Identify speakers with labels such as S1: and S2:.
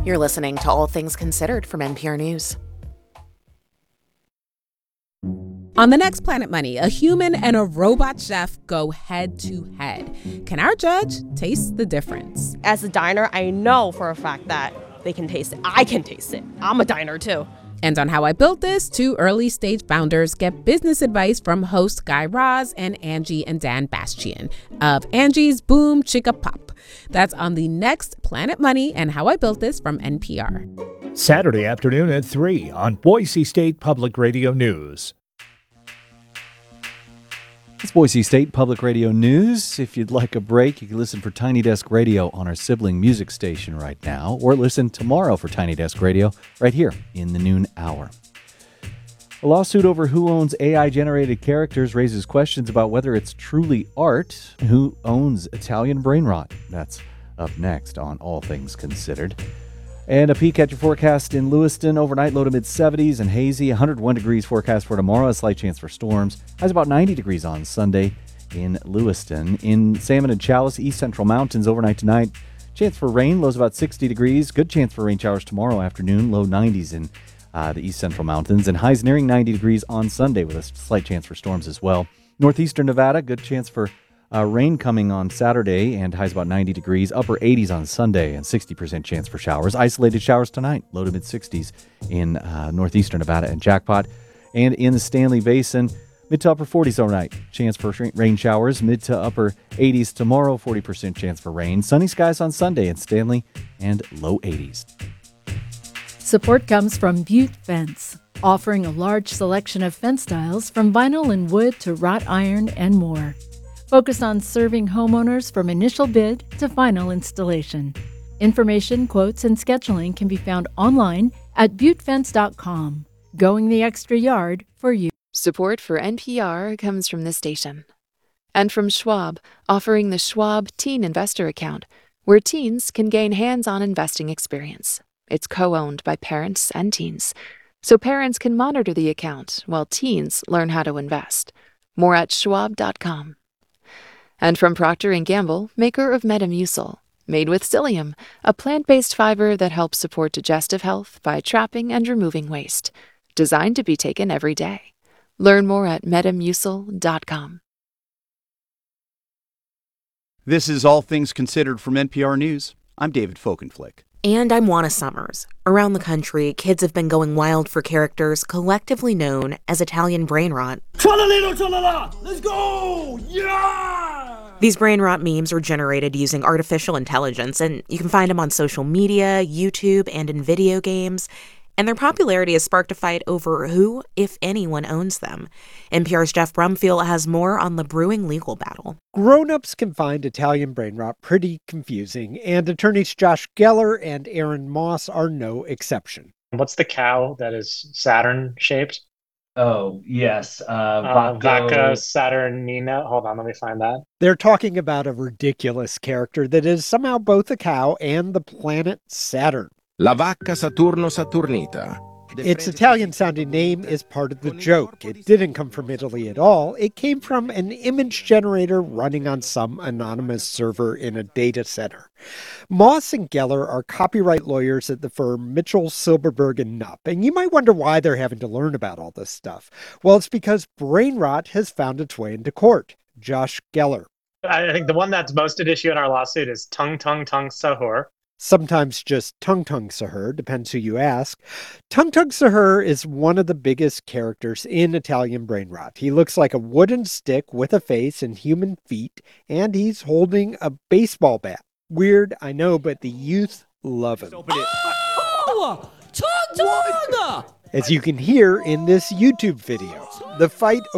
S1: You're listening to All Things Considered from NPR News.
S2: On the next Planet Money, a human and a robot chef go head to head. Can our judge taste the difference?
S3: As a diner, I know for a fact that they can taste it. I can taste it. I'm a diner too.
S2: And on How I Built This, two early-stage founders get business advice from host Guy Raz and Angie and Dan Bastian of Angie's Boom Chicka Pop. That's on the next Planet Money and How I Built This from NPR.
S4: Saturday afternoon at 3 on Boise State Public Radio News.
S5: It's Boise State Public Radio News. If you'd like a break, you can listen for Tiny Desk Radio on our sibling music station right now, or listen tomorrow for Tiny Desk Radio right here in the noon hour. A lawsuit over who owns AI-generated characters raises questions about whether it's truly art. Who owns Italian brain rot? That's up next on All Things Considered. And a peek at your forecast in Lewiston. Overnight, low to mid-70s and hazy. 101 degrees forecast for tomorrow. A slight chance for storms. Highs about 90 degrees on Sunday in Lewiston. In Salmon and Chalice, East Central Mountains, overnight tonight. Chance for rain. Lows about 60 degrees. Good chance for rain showers tomorrow afternoon. Low 90s in the East Central Mountains. And highs nearing 90 degrees on Sunday with a slight chance for storms as well. Northeastern Nevada, good chance for rain coming on Saturday and highs about 90 degrees, upper 80s on Sunday and 60% chance for showers. Isolated showers tonight, low to mid 60s in northeastern Nevada and Jackpot. And in the Stanley Basin, mid to upper 40s overnight. Chance for rain showers, mid to upper 80s tomorrow, 40% chance for rain. Sunny skies on Sunday in Stanley and low 80s.
S6: Support comes from Butte Fence, offering a large selection of fence styles from vinyl and wood to wrought iron and more. Focused on serving homeowners from initial bid to final installation. Information, quotes, and scheduling can be found online at buttefence.com. Going the extra yard for you.
S7: Support for NPR comes from this station. And from Schwab, offering the Schwab Teen Investor Account, where teens can gain hands-on investing experience. It's co-owned by parents and teens, so parents can monitor the account while teens learn how to invest. More at schwab.com. And from Procter & Gamble, maker of Metamucil, made with psyllium, a plant-based fiber that helps support digestive health by trapping and removing waste. Designed to be taken every day. Learn more at metamucil.com.
S8: This is All Things Considered from NPR News. I'm David Folkenflick.
S1: And I'm Juana Summers. Around the country, kids have been going wild for characters collectively known as Italian brain rot.
S9: Tra-la-lilo, tra-la-la! Let's go! Yeah!
S1: These brain rot memes are generated using artificial intelligence, and you can find them on social media, YouTube, and in video games. And their popularity has sparked a fight over who, if anyone, owns them. NPR's Jeff Brumfield has more on the brewing legal battle.
S10: Grown-ups can find Italian brain rot pretty confusing, and attorneys Josh Geller and Aaron Moss are no exception.
S11: What's the cow that is Saturn-shaped?
S12: Oh, yes.
S11: Vacca Saturnina. Hold on, let me find that.
S10: They're talking about a ridiculous character that is somehow both a cow and the planet Saturn.
S13: La vacca Saturno Saturnita.
S10: Its Italian-sounding name is part of the joke. It didn't come from Italy at all. It came from an image generator running on some anonymous server in a data center. Moss and Geller are copyright lawyers at the firm Mitchell, Silberberg, and Knupp. And you might wonder why they're having to learn about all this stuff. Well, it's because brain rot has found its way into court. Josh Geller.
S11: I think the one that's most at issue in our lawsuit is Tung Tung Tung Sahur.
S10: Sometimes just Tung Tung Sahur, depends who you ask. Tung Tung Sahur is one of the biggest characters in Italian brain rot. He looks like a wooden stick with a face and human feet, and he's holding a baseball bat. Weird, I know, but the youth love him.
S9: Oh! Tung Tung!
S10: As you can hear in this YouTube video, the fight